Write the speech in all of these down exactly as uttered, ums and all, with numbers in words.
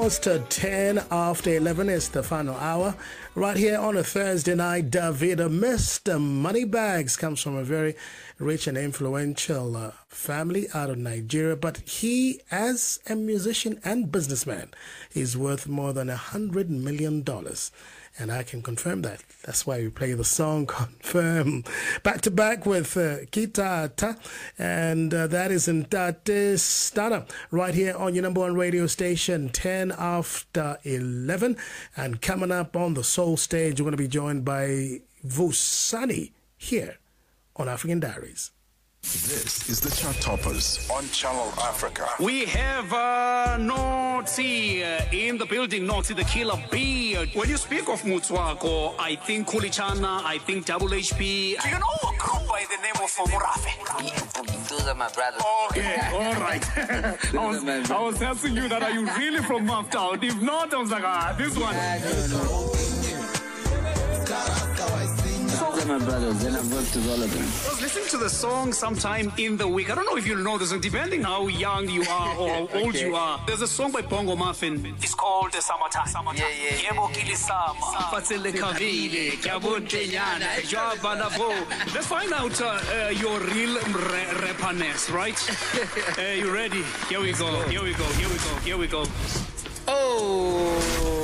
Almost uh, ten after eleven is the final hour. Right here on a Thursday night, Davido, Mister Moneybags, comes from a very rich and influential uh, family out of Nigeria. But he, as a musician and businessman, is worth more than a hundred million dollars. And I can confirm that. That's why we play the song Confirm. Back to back with uh, Kitata. And uh, that is in Tate Stana. Right here on your number one radio station, ten after eleven. And coming up on the Soul Stage, we're going to be joined by Vusani here on African Diaries. This is the Chart Toppers on Channel Africa. We have uh, Naughty uh, in the building, Naughty the Killer B. When you speak of Mutswako, I think Kulichana, I think Double H P. Do you know a group by the name of Murafe? Those are my brothers. Okay, all right. I, was, I was asking you that, are you really from Maftown? If not, I was like, ah, this one. Those are my brothers, and I've worked with all of them. I was listening to the song sometime in the week. I don't know if you know this, depending how young you are or how old Okay. you are. There's a song by Bongo Muffin. It's called The Summertime. Summertime. Yeah, yeah. Yebo kilisama. Fatsele kavile, kyabontenyana, jwabalabo. Let's find out uh, uh, your real ra- rapperness, right? uh, you ready? Here we go. Here we go. Here we go. Here we go. Oh,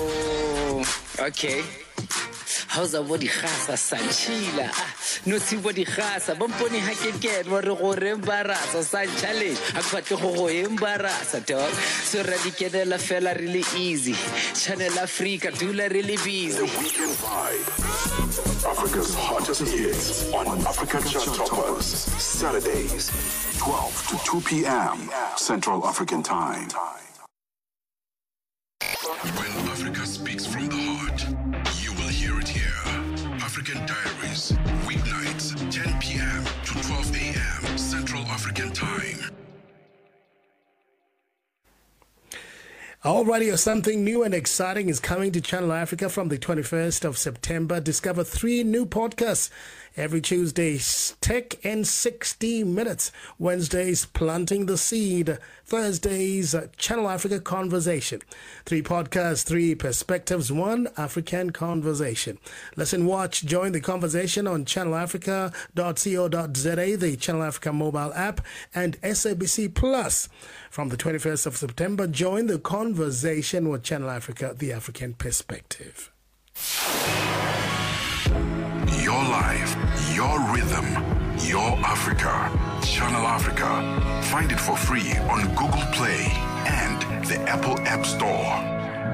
okay. How's a body khasa sanchila? No see body khasa. Bomponi hakeket wa re go re embarasa san challenge. Akwatle go go embarasa dog. So radikedela fela really easy. Channel Africa dula really busy. The Weekend Vibe. Africa's hottest hits on Africa Chart Toppers. Saturdays, twelve to two p.m. Central African Time. When Africa speaks from the heart, you will hear it here. African Diaries, weeknights, ten p.m. to twelve a.m. Central African Time. Alrighty, something new and exciting is coming to Channel Africa from the twenty-first of September. Discover three new podcasts every Tuesday, Tech in sixty minutes. Wednesdays, Planting the Seed. Thursdays, Channel Africa Conversation. Three podcasts, three perspectives, one African conversation. Listen, watch, join the conversation on channel africa dot co dot za, the Channel Africa mobile app, and S A B C Plus. From the twenty-first of September, join the conversation with Channel Africa, the African perspective. Your life, your rhythm, your Africa. Channel Africa. Find it for free on Google Play and the Apple App Store.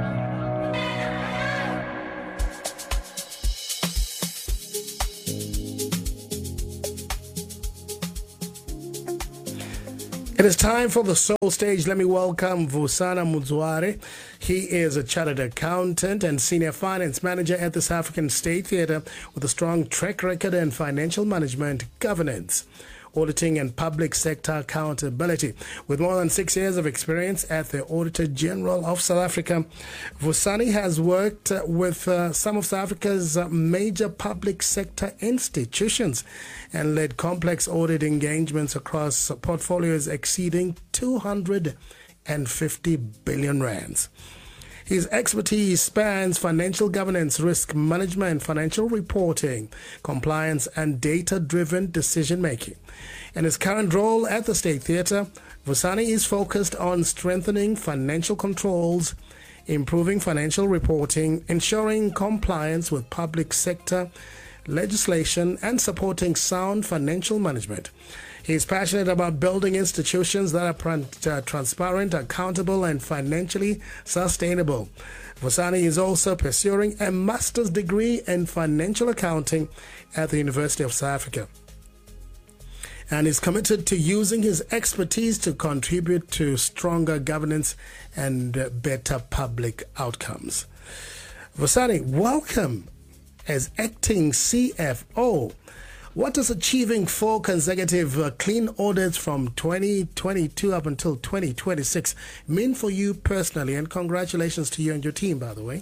It is time for the Soul Stage. Let me welcome Vusana Mudzware. He is a chartered accountant and senior finance manager at the South African State Theatre with a strong track record in financial management, governance, auditing and public sector accountability. With more than six years of experience at the Auditor General of South Africa, Vusani has worked with uh, some of South Africa's uh, major public sector institutions and led complex audit engagements across portfolios exceeding two hundred fifty billion rands. His expertise spans financial governance, risk management, financial reporting, compliance, and data-driven decision-making. In his current role at the State Theatre, Vusani is focused on strengthening financial controls, improving financial reporting, ensuring compliance with public sector legislation, and supporting sound financial management. He is passionate about building institutions that are pr- uh, transparent, accountable, and financially sustainable. Vusani is also pursuing a master's degree in financial accounting at the University of South Africa and is committed to using his expertise to contribute to stronger governance and uh, better public outcomes. Vusani, welcome as acting C F O. What does achieving four consecutive uh, clean audits from twenty twenty-two up until twenty twenty-six mean for you personally? And congratulations to you and your team, by the way.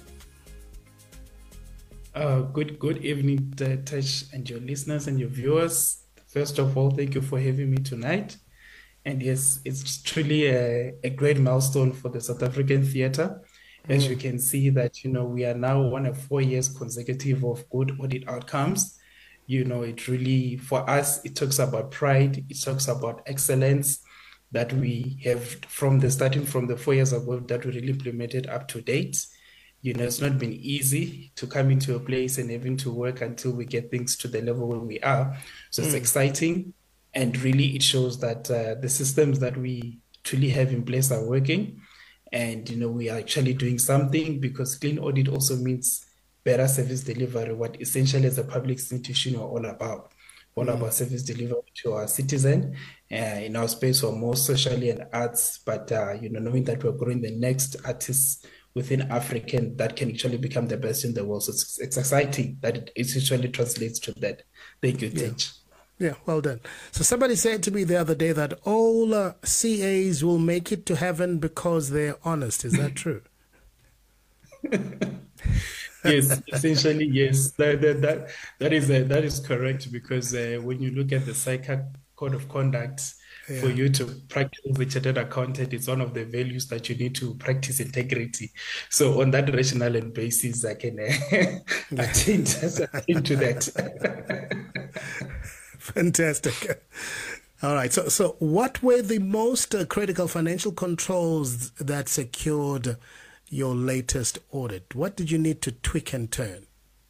Uh, good good evening, uh, Touch, and your listeners and your viewers. First of all, thank you for having me tonight. And yes, it's truly a, a great milestone for the South African theatre. As you can see that, you know, we are now one of four years consecutive of good audit outcomes. You know, it really, for us, it talks about pride, it talks about excellence that we have from the starting from the four years ago that we really implemented up to date. You know, it's not been easy to come into a place and even to work until we get things to the level where we are. So it's exciting. And really, it shows that uh, the systems that we truly have in place are working. And, you know, we are actually doing something, because clean audit also means better service delivery, what essentially as a public institution we're all about. All mm. about service delivery to our citizen uh, in our space for more socially and arts, but, uh, you know, knowing that we're growing the next artists within Africa that can actually become the best in the world. So it's, it's exciting that it essentially translates to that. Thank you, Tej. Yeah. yeah, well done. So somebody said to me the other day that all uh, C As will make it to heaven because they're honest. Is that true? Yes, essentially, yes. That that that, that is uh, that is correct, because uh, when you look at the S I C A Code of Conduct, yeah. for you to practice the chartered accountant, it's one of the values that you need to practice integrity. So on that rational and basis, I can uh, attend, attend to that. Fantastic. All right. So, so what were the most uh, critical financial controls that secured your latest audit? What did you need to tweak and turn?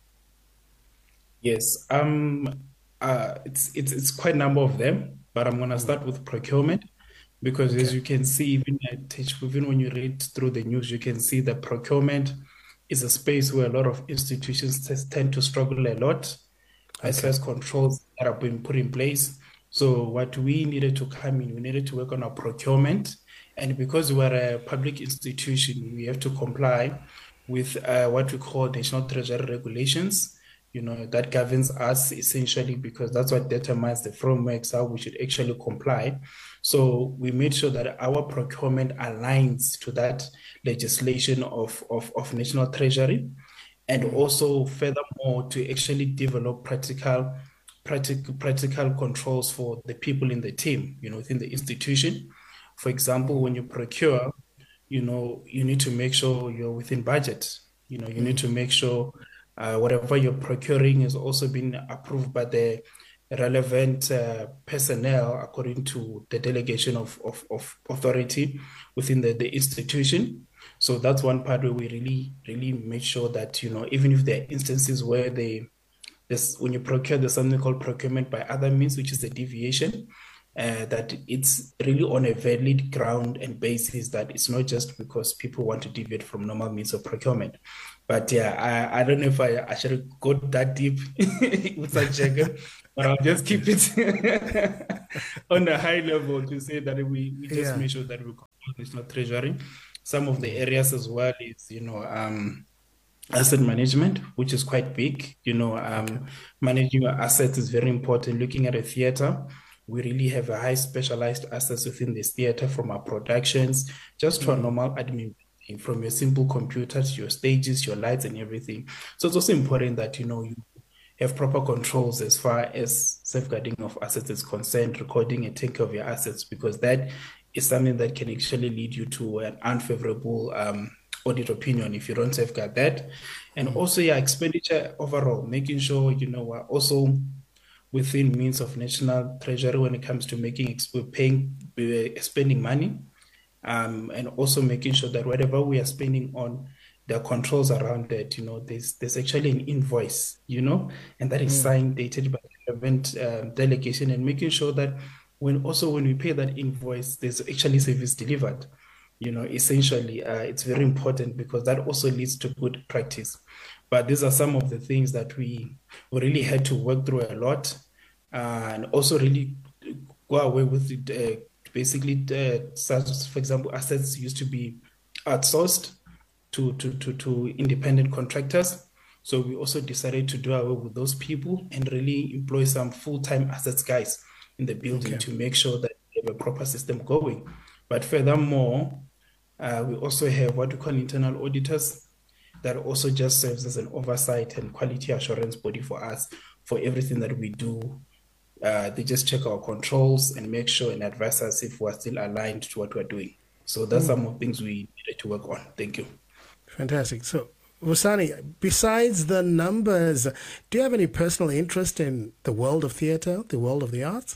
Yes, um, uh, it's it's it's quite a number of them, but I'm gonna start with procurement, because okay. as you can see, even at, even when you read through the news, you can see that procurement is a space where a lot of institutions tend to struggle a lot okay. as far as controls that are being put in place. So what we needed to come in, we needed to work on our procurement. And because we're a public institution, we have to comply with uh, what we call National Treasury regulations, you know, that governs us essentially, because that's what determines the frameworks, how we should actually comply. So we made sure that our procurement aligns to that legislation of, of, of National Treasury, and also furthermore to actually develop practical, practical, practical controls for the people in the team, you know, within the institution. For example, when you procure, you know, you need to make sure you're within budget. You know, you mm-hmm. need to make sure uh, whatever you're procuring is also being approved by the relevant uh, personnel according to the delegation of, of, of authority within the, the institution. So that's one part where we really, really make sure that, you know, even if there are instances where they, this, when you procure, there's something called procurement by other means, which is a deviation. Uh, that it's really on a valid ground and basis, that it's not just because people want to deviate from normal means of procurement. But yeah, I, I don't know if I, I should have got that deep with that checker, but I'll just keep it on a high level to say that we, we just yeah. make sure that we control National Treasury. Some of the areas as well is, you know, um, asset management, which is quite big. You know, um, okay. managing your assets is very important. Looking at a theater, we really have a high specialized assets within this theater, from our productions, just to mm-hmm. a normal admin, from your simple computers, your stages, your lights and everything. So it's also important that, you know, you have proper controls as far as safeguarding of assets is concerned, recording and taking care of your assets, because that is something that can actually lead you to an unfavorable um, audit opinion if you don't safeguard that. And mm-hmm. also your expenditure overall, making sure, you know, we're also within means of National Treasury when it comes to making, paying, spending money, um, and also making sure that whatever we are spending on, there are controls around that. You know, there's there's actually an invoice, you know, and that is mm. signed, dated by the relevant uh, delegation, and making sure that when also when we pay that invoice, there's actually service delivered. You know, essentially, uh, it's very important, because that also leads to good practice. But these are some of the things that we, we really had to work through a lot, uh, and also really go away with it. Uh, basically, uh, such, for example, assets used to be outsourced to, to, to, to independent contractors. So we also decided to do away with those people and really employ some full-time assets guys in the building okay. to make sure that we have a proper system going. But furthermore, uh, we also have what we call internal auditors, that also just serves as an oversight and quality assurance body for us for everything that we do. Uh, they just check our controls and make sure and advise us if we're still aligned to what we're doing. So that's mm. some of the things we needed to work on. Thank you. Fantastic. So, Vusani, besides the numbers, do you have any personal interest in the world of theatre, the world of the arts?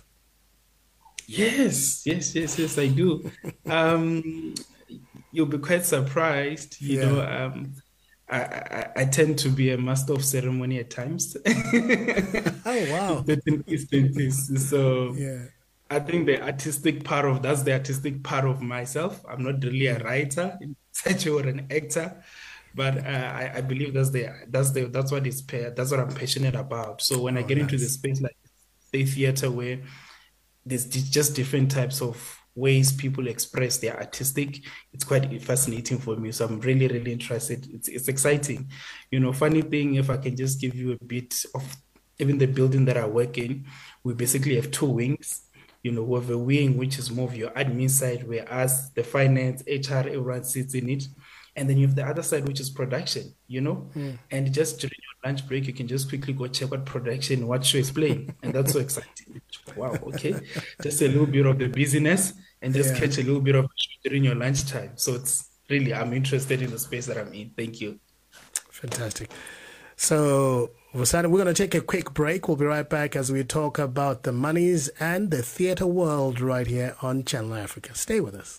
Yes, yes, yes, yes, I do. Um, you'll be quite surprised. You Yeah. know, um, I, I, I tend to be a master of ceremony at times. Oh, wow. In certain instances. So Yeah. I think the artistic part of that's the artistic part of myself. I'm not really a writer in such or an actor, but uh, I, I believe that's the that's the that's what is pa- that's what I'm passionate about. So when I Oh, get into the nice. space like say theater where there's di- just different types of ways people express their artistic, it's quite fascinating for me. So I'm really, really interested. It's it's exciting. You know, funny thing, if I can just give you a bit of even the building that I work in, we basically have two wings. You know, we have a wing which is more of your admin side, where us, the finance, H R, everyone sits in it. And then you have the other side, which is production, you know? And just during your lunch break, you can just quickly go check what production, what show is playing. And that's so exciting. Wow, okay. Just a little bit of the busyness and just Yeah. catch a little bit of during your lunchtime. So it's really, I'm interested in the space that I'm in. Thank you. Fantastic. So, Vusani, we're going to take a quick break. We'll be right back as we talk about the monies and the theatre world right here on Channel Africa. Stay with us.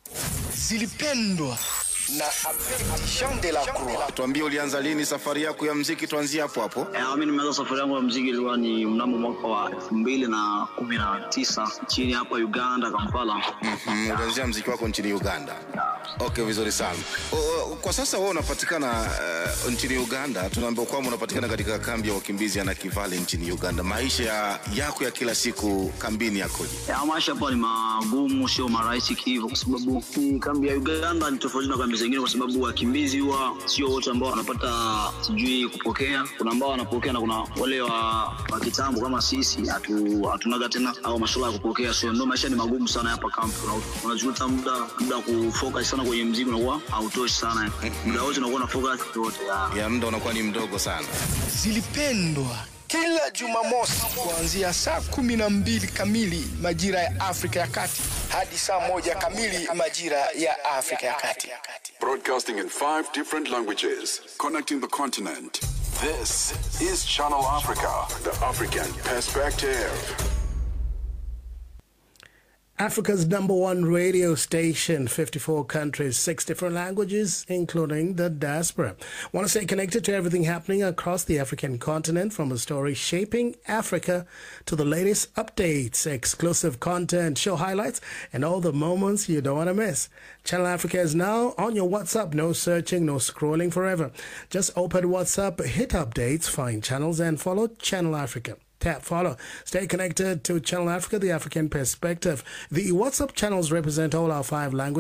Zilipendwa na Abedi Jean de la Croix. Tuambie ulianza lini safari yako ya muziki, tuanzie hapo hapo. Eh, mimi nimeanza safari yangu ya muziki ilikuwa ni mnamo mwaka wa elfu mbili na kumi na tisa chini hapa Uganda, Kampala. Mhm, ulianzia muziki wako nchini Uganda. Okay, vizuri sana. O, o, kwa sasa wewe unapatikana uh, nchini Uganda. Tunaambiwa kwamba unapatikana katika kambi ya wakimbizi ya Nakivale nchini Uganda. Maisha yako ya kila siku kambini yakoje? Ya maisha hapa ni magumu, sio marahisi hivyo, kwa sababu hii kambi ya Uganda ni tofauti na kambi zingine, kwa sababu wakimbizi huwa sio wote ambao wanapata sijui kupokea. Kuna ambao wanapokea na kuna wale wa, wa kitambo kama sisi hatu hatunaga tena au masuala ya kupokea. So ndio maisha ni magumu sana hapa kambi. Unajuta muda muda kufocus sana kwenye muziki unakuwa hautoshi sana. Muda wote unakuwa na focus yote. Ya, Ya muda unakuwa ni mdogo sana. Zilipendwa kila Jumamosi kuanzia saa kumi na mbili kamili majira ya Afrika ya Kati hadi saa moja kamili majira ya Afrika ya Kati. Broadcasting in five different languages, connecting the continent. This is Channel Africa, the African perspective. Africa's number one radio station, fifty-four countries, six different languages, including the diaspora. Want to stay connected to everything happening across the African continent, from a story shaping Africa to the latest updates, exclusive content, show highlights, and all the moments you don't want to miss. Channel Africa is now on your WhatsApp. No searching, no scrolling forever. Just open WhatsApp, hit updates, find channels, and follow Channel Africa. Tap follow. Stay connected to Channel Africa, the African perspective. The WhatsApp channels represent all our five languages.